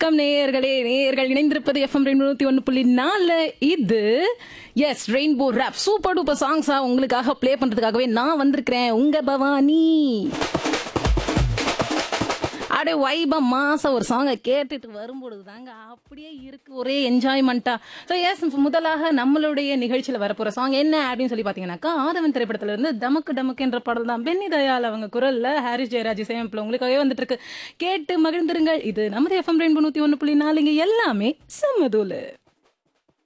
வணக்கம் நேயர்களே, நேயர்கள் இணைந்திருப்பது எஃப்எம் 101.4. இது S rainbow rap super duper சாங்ஸா உங்களுக்காக ப்ளே பண்றதுக்காகவே நான் வந்திருக்கிறேன். உங்க பவானி அப்படியே வைபா மாச ஒரு சாங்கை கேட்டுட்டு வரும்பொழுது தாங்க அப்படியே இருக்கு, ஒரே என்ஜாய்மெண்ட்டா. ஸோ எஸ், முதலாக நம்மளுடைய நிகழ்ச்சியில் வரப்போற சாங் என்ன அப்படின்னு சொல்லி பார்த்தீங்கன்னாக்கா, ஆதவன் திரைப்படத்துல இருந்து டமக்கு டமக்கு என்ற பாடல் தான். பென்னி தயாள் அவங்க குரல்ல ஹாரிஸ் ஜெயராஜ் இசையமைப்பில் உங்களுக்காகவே வந்துட்டு இருக்கு. கேட்டு மகிழ்ந்துருங்கள். இது நமது எஃப்எம் 101.4. எல்லாமே செம்மதூளு.